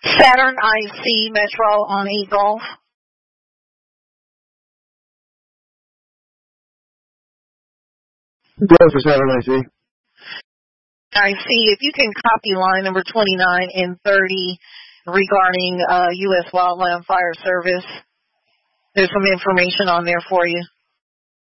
Saturn IC Metro on eGolf. Go for Saturn IC. IC, if you can copy line number 29 and 30 regarding U.S. Wildland Fire Service. There's some information on there for you.